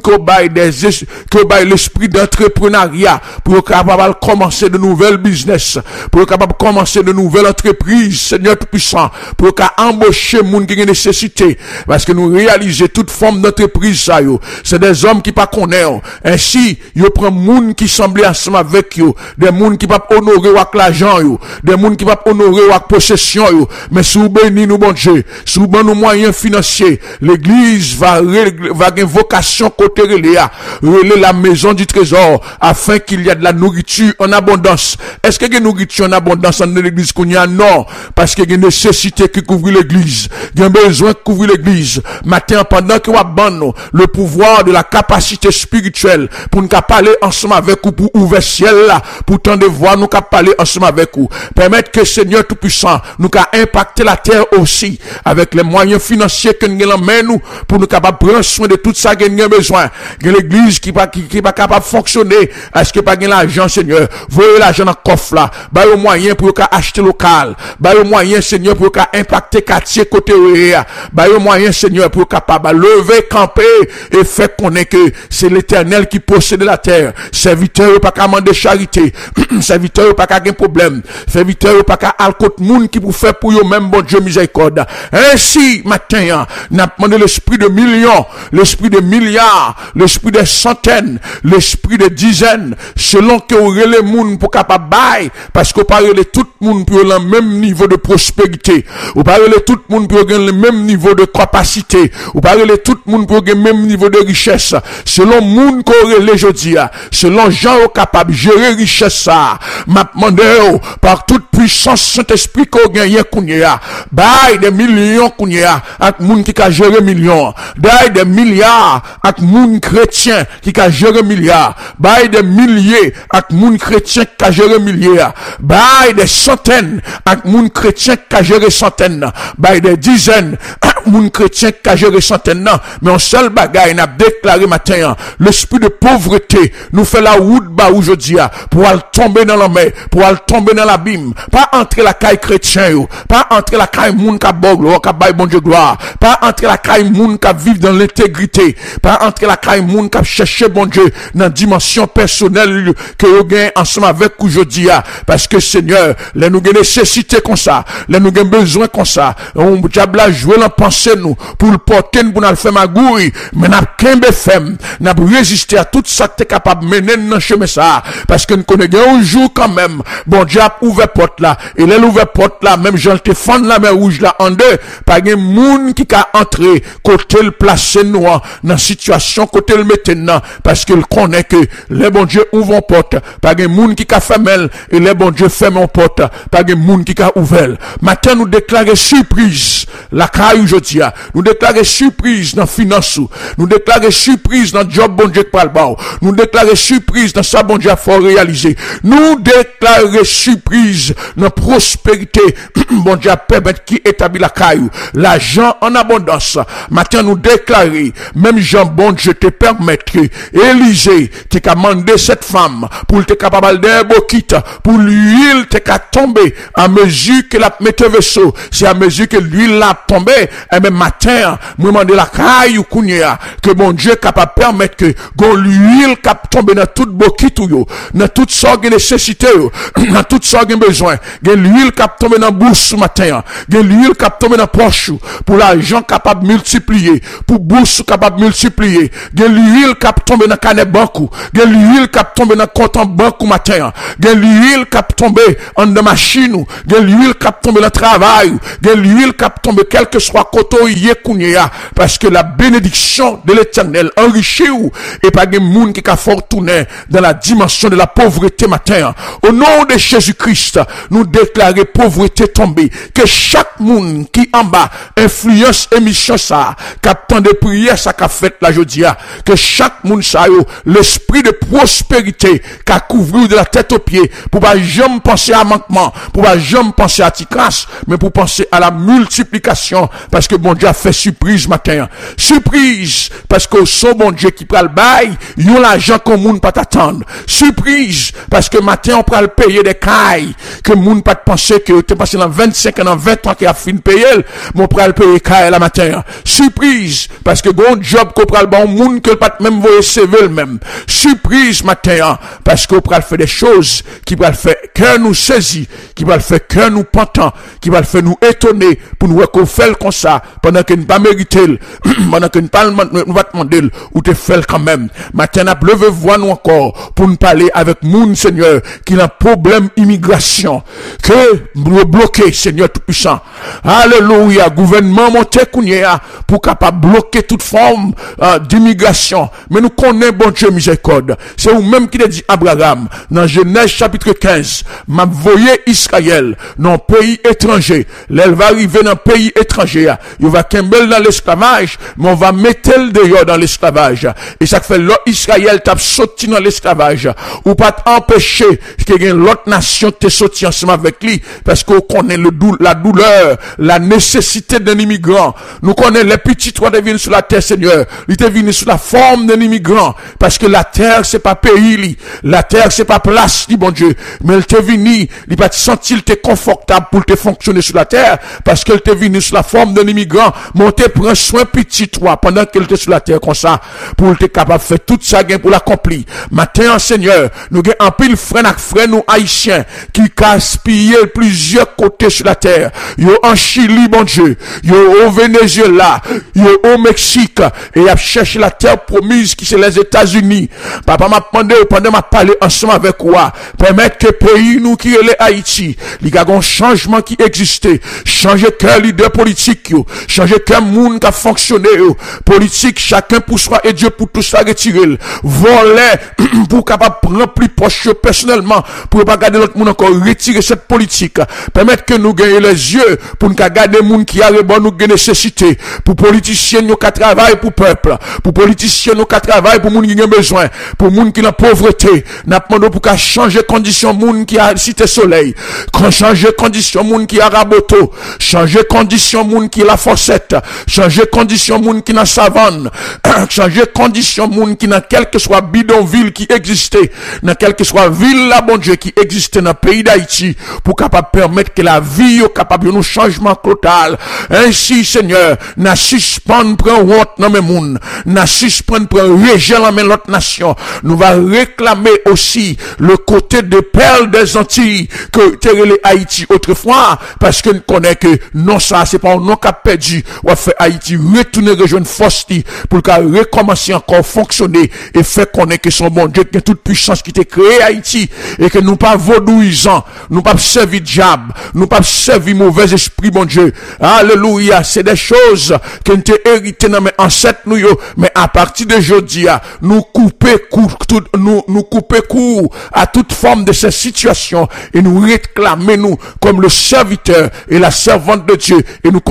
qui baillent l'esprit d'entrepreneuriat, pour capable commencer de nouvelles business, pour capable commencer de nouvelles entreprises, Seigneur tout-puissant, pour qu'à embaucher les gens qui ont nécessité, parce que nous réalisons toute forme d'entreprise, ça, c'est des hommes qui pas connaissent. Ainsi, ils prennent des gens qui semblent ensemble avec eux, des gens qui pas honorer avec l'argent, des gens qui pas honorer avec possession, mais si vous bénissez nous, bon Dieu, si vous donnez nos moyens financiers, l'église va avoir vocation côté relais la maison du trésor, afin qu'il y ait de la nourriture en abondance. Est-ce qu'il y a une nourriture en abondance dans l'église qu'on y a? Non, parce qu'il y a une nécessité qui couvre l'église, il y a un besoin de couvrir l'église. Matin, pendant que vous avez le pouvoir de la capacité spirituelle, pour nous parler ensemble avec vous, pour ouvrir le ciel là, pour tant de voir nous parler ensemble avec vous. Permettre que Seigneur Tout-Puissant nous impacter la terre aussi, avec les moyens financiers que nous avons nous, pour nous capables prendre soin de tout ça que nous avons besoin. L'église qui pas capable de fonctionner, est-ce que pas l'argent, Seigneur? Voyez l'argent dans le coffre là, bah au moyen pour acheter local, bah au moyen, Seigneur, pour impacter quartier côté ouéa, bah au moyen, Seigneur, pour capable lever, camper et faire connaître que c'est l'Éternel qui possède la terre. Serviteur pas qu'à demander charité, serviteur pas qu'à gagner problème, serviteur pas qu'à alcoot moun qui pour faire pour eux même, bon Dieu miséricorde. Ainsi, matin, n'a demandé l'esprit de millions, l'esprit de milliards, l'esprit de centaines, l'esprit de dizaines, selon que vous les moun pour capable bailler, parce que vous parlez tout le monde pour le même niveau de prospérité, vous parlez tout le monde pour le même niveau de capacité, vous parlez tout le monde pour le même niveau de richesse, selon moun qu'on relève aujourd'hui, selon gens capable de gérer richesse ça, m'a demandé par toute puissance Saint-Esprit qu'on gagne kounya, bail des millions kounya, avec moun qui a géré millions, bail des milliards, avec moun chrétien qui a géré milliards, bail des milliers, avec moun chrétien qui a géré milliards, bail des centaines, avec moun chrétien qui a géré centaines, bail des dizaines, moun chrétien qui a géré centaines, mais en seul bagaille n'a déclaré matin, l'esprit de pauvreté nous fait la route bas aujourd'hui, pour aller tomber dans la mer, pour aller tomber dans l'abîme, pas entrer la caille chrétien, pas entrer la caille moun qui bogle, qui baille bon Dieu gloire, pas entrer la caille moun qui vivre dans l'intégrité, pas entrer la caille moun qui chercher bon Dieu dans dimension personnelle que vous gagnez ensemble avec aujourd'hui, parce que Seigneur, les nous avons nécessité comme ça, les nous avons besoin comme ça, on diable a joué la pensée nous, pour le porter, pour nous faire magouille, mais n'a qu'un femme, n'a résister à tout ça que tu es capable de mener dans le chemin ça, parce que nous connaissons un jour quand même, bon Dieu a ouvert porte là, et là l'ouvert porte là, même Jean te fend la mer rouge là en deux, pas un monde qui a entré, côté le placé nous, dans situation, côté le maintenant, parce qu'il connaît que les bon Dieu ouvrent porte, pas un monde qui a fermé, et les bon Dieu ferment porte, pas un monde qui a ouvert. Matin nous déclarer surprise, la caille aujourd'hui, aujourd'hui. Nous déclarer surprise dans finance. Nous déclarer surprise dans job bon Dieu par le bas. Nous déclarer surprise dans ça bon Dieu faut réaliser. Nous déclarer surprise dans prospérité bon Dieu permettre qui établit la caillou. L'argent en abondance. Maintenant nous déclarer même Jean bon Dieu te permettre que Élisée te commandé cette femme pour te capable d'un bokit pour l'huile te tomber à mesure que la mette vaisseau. C'est à mesure que l'huile l'a tombé et même matin moi demander la caillou kounya que bon Dieu capable permettre que gon l'huile cap tomber dans toute bokit ou dans toute sorte de nécessité dans toute sorte de besoin. Gen l'huile cap tomber dans bourse matin. Gen l'huile cap tomber dans poche pour l'argent capable multiplier, pour bourse capable multiplier. Gen l'huile cap tomber dans canet banque. Gen l'huile cap tomber dans compte en banque matin. Gen l'huile cap tomber en de machine. Gen l'huile cap tomber dans travail. Gen l'huile cap tomber quel que soit côté yé kounya parce que la bénédiction de l'Éternel enrichit ou et pas de monde qui a fortuné dans la dimension de la pauvreté matin. Au nom de Jésus-Christ, nous déclarer pauvreté tombée, que chaque monde qui en bas influence émission ça, captant de prière ça qu'a fait la jodia, que chaque monde ça yo l'esprit de prospérité qu'a couvert de la tête aux pieds pour pas jamais penser à manquement, pour pas jamais penser à ticrasse, mais pour penser à la multiplication parce que bon Dieu a fait surprise matin. Surprise parce que son bon Dieu qui prend le bail, yon l'argent qu'on monde pas t'attendre. Surprise parce que matin on prend le payer des cailles que monde pas penser que tu passé dans 25 ans, dans 20 ans qui a fini payer, mon prend le payer caille la matin. Surprise parce que bon job qu'on prend le bon monde que pas même voyer CV le même. Surprise matin parce qu'on prend faire des choses qui va le faire cœur nous saisi, qui va le faire cœur nous pentant, qui va le faire nous étonner pour nous qu'on fait comme ça pendant que nous pas mériter, pendant que nous pas nous va demander ou te fait quand même. Matin n'a levé voix nous encore pour nous parler avec moun Seigneur qui a un problème immigration que nous bloquer Seigneur tout puissant. Alléluia, gouvernement monté kounya pour capable bloquer toute forme d'immigration. Mais nous connaissons bon Dieu miséricorde. C'est vous même qui l'a dit Abraham dans Genèse chapitre 15, m'a voyé Israël dans pays étranger. Elle va arriver dans pays étranger. Il va kembel dans l'esclavage, mais on va mettre le dehors dans l'esclavage. Et ça fait l'autre Israël t'a sorti dans l'esclavage ou pas empêcher que l'autre nation te sorti ensemble avec lui parce qu'on connaît la douleur, la nécessité d'un immigrant. Nous connaissons les petits toits de venir sur la terre, Seigneur. Il est venu sous la forme d'un immigrant parce que la terre c'est pas pays, la terre c'est pas place, dit bon Dieu. Mais il t'est venu, il pas senti, il t'est confortable pour te fonctionner sur la terre parce qu'elle t'est venu sous la forme d'un immigrant. Monter prend soin petit toi pendant qu'elle était sur la terre comme ça pour te capable de faire tout ça pour l'accomplir. Matin, Seigneur, nous avons un pile frère nous haïtiens qui gaspillent plusieurs côtés sur la terre. Yo en Chili, bon Dieu, yo au Venezuela, yo au Mexique, et y a cherché la terre promise qui c'est les États-Unis. Papa m'a demandé pendant m'a parlé ensemble avec quoi, permettre que pays nous qui est Haïti, il y a un changement qui existait, changer cœur leader politique yo, changer cœur monde qui a fonctionné yo, politique chacun pour soi et Dieu pour tout ça retirer, voler pour capable prendre plus proche personnellement pour pas garder l'autre monde encore retirer cette politique, permettre que nous gagnions les yeux pour nous garder monde qui a bon nous nécessité, pour politiciens nous qui travaillent pour peuple, pour politiciens nous qui travaillent pour monde qui a besoin, pour monde qui a pauvreté, n'a demandé pour qu'à changer condition monde qui a cité soleil, changer condition monde qui a raboto, changer condition monde qui a la fossette, changer condition monde qui a savane, changer condition monde qui n'a quel que soit bidonville qui existait, dans quelle que soit ville là bon Dieu qui existait dans le pays d'Haïti pour capable permettre que la vie est capable de nous changement total. Ainsi Seigneur, n'a suspendre prendre honte dans mes moun, n'a suspendre prendre rejet dans l'autre nation. Nous va réclamer aussi le côté de perles des Antilles que terrelé Haïti autrefois parce que nous connaît que non ça c'est pas un nom qu'a perdu ou a fait Haïti retourner rejoindre force pour qu'elle recommencer encore fonctionner et faire connaître que son bon Dieu qui a toute puissance qui t'a créé Haïti et que nous pas vaudouisants, nous pas servir diable, nous pas servir mauvais esprit bon Dieu. Alléluia, c'est des choses que nous t'ai hérité dans mes ancêtres nous mais à partir de aujourd'hui nous couper court à toute forme de ces situations et nous réclamer nous comme le serviteur et la servante de Dieu et nous connaissons bon Dieu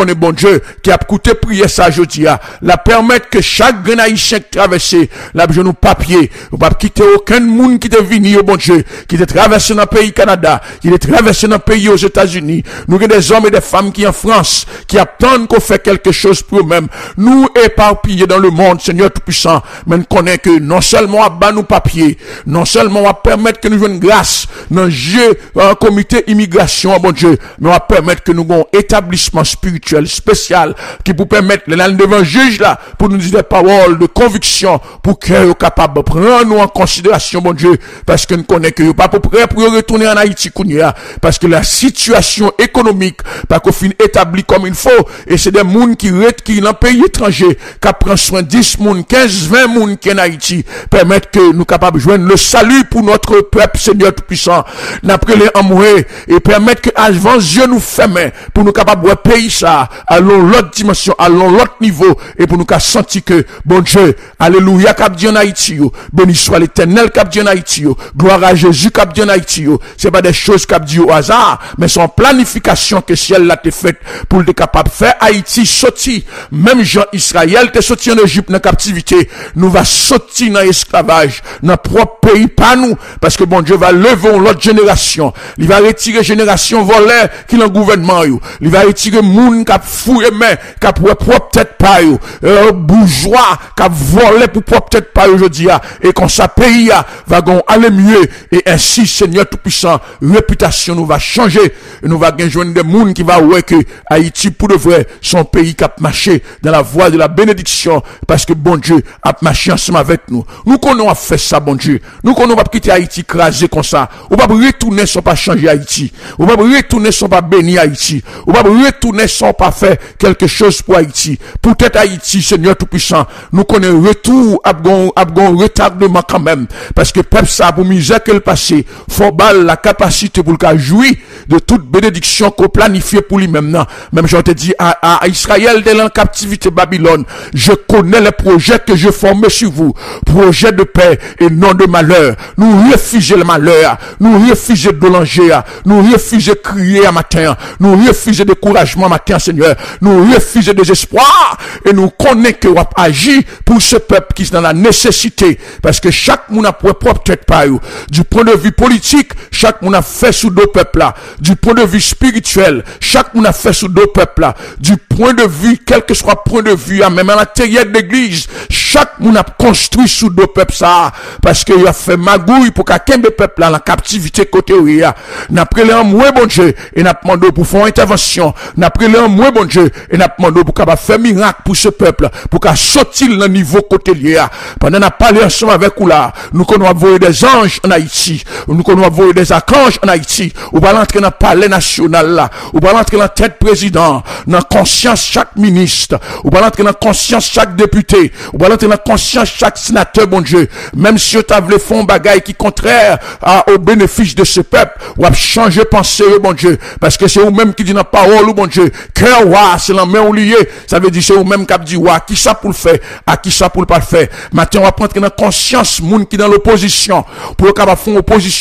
Dieu, qui a coûté prier ça, je dis, la permettre que chaque grand haïtien qui traverse, la genou papier, ou pas quitter aucun monde qui te venu, bon Dieu, qui te traverse dans le pays Canada, qui te traverse dans le pays aux États-Unis. Nous avons des hommes et des femmes qui en France, qui attendent qu'on fait quelque chose pour eux-mêmes. Nous éparpillés dans le monde, Seigneur Tout-Puissant, mais nous connaissons que non seulement à bas nos papiers, non seulement à permettre que nous jouions grâce dans un comité immigration, bon Dieu, mais on va permettre que nous ayons un établissement spirituel spécial qui pour permettre les devant juge là, pour nous dire des paroles de conviction, pour que nous capable de prendre nous en considération, bon Dieu, parce que nous connaissons que nous pas prêt pour retourner en Haïti, parce que la situation économique, pas qu'on fin établi comme il faut, et c'est des gens qui dans le pays étranger, qui prennent soin 10 moun, 15, 20 moun qui en Haïti, permettre que nous capables de joindre le salut pour notre peuple, Seigneur Tout-Puissant, n'après les amourer, et permettre que avant Dieu nous ferme, pour nous capables de payer ça, à l'autre dimension, à l'autre niveau, et pour nous sentir que, bon Dieu, alléluia, cap Dieu en Haïti, béni soit l'éternel cap Dieu en Haïti, gloire à Jésus cap Dieu en Haïti, c'est pas des choses cap Dieu au hasard, mais c'est en planification que ciel l'a été faite, pour être capable de faire Haïti sortir, même Jean Israël t'est sorti en Égypte dans la captivité, nous va sortir dans l'esclavage, dans notre propre pays, pas nous, parce que bon Dieu va lever l'autre génération, il va retirer génération volée qui dans le gouvernement, il va retirer moun qui a fouillé main, qui a propre tête pas bourgeois, qui a volé pour propre tête pas aujourd'hui, et quand ça pays va aller mieux, et ainsi Seigneur Tout-Puissant, réputation nous va changer, et nous va gagner des moun qui va ouais que Haïti pour de vrai, son pays qui a marché dans la voie de la bénédiction, parce que bon Dieu a marché ensemble avec nous. Nous qu'on a fait ça, bon Dieu. Nous qu'on va quitter Haïti crasé comme ça. On va retourner sans pas changer Haïti. On va retourner sans pas bénir Haïti. On va retourner sans pas faire quelque chose pour Haïti. Peut-être Haïti, Seigneur Tout-Puissant, nous connaissons retour, abgon retardement quand même. Parce que peuple ça, pour misère que le passé, faut balle la capacité pour le jouir de toute bénédiction qu'on planifie pour lui-même. Non. Même je te dis à Israël de la captivité Babylone, je connais les projets que je formais sur vous. Projets de paix et non de malheur. Nous refusons le malheur. Nous refusons de danger. Nous refusons de crier à matin. Nous refusons de découragement matin, Seigneur. Nous refusons de désespoir. Et nous connaissons que vous agissez pour ce peuple qui est dans la nécessité. Parce que chaque monde a propre tête par eux. Du point de vue politique, chaque monde a fait sous deux peuples là. Du point de vue spirituel, chaque monde a fait sous deux peuples là. Du point de vue, quel que soit point de vue, même à l'intérieur de l'église, chaque monde a construit sous deux peuples ça. Parce qu'il a fait magouille pour qu'un des peuples là, la captivité côté où il y a. N'a pris un moins bon Dieu, et n'a demandé pour faire une intervention. N'a pris un moins bon Dieu, et n'a demandé pour qu'il faire miracle pour ce peuple, pour qu'il sortir le niveau côté lié. Pendant qu'on a parlé ensemble avec vous là, nous qu'on a envoyé des anges en Haïti, nous qu'on a envoyé des archanges en Haïti, ou va l'entrer dans le palais national là, ou va l'entrer dans la tête président, dans la conscience chaque ministre, ou va l'entrer dans la conscience chaque député, ou va l'entrer dans la conscience chaque sénateur, bon Dieu, même si vous avez fait un bagage qui est contraire au bénéfice de ce peuple, ou à changer pensée, bon Dieu, parce que c'est vous-même qui dit dans la parole, bon Dieu, cœur, c'est la main ou lié, ça veut dire c'est vous-même qui dit, qui ça pour le faire, à qui ça pour le pas faire. Maintenant, on va prendre dans la conscience, moun qui dans l'opposition, pour le faire opposition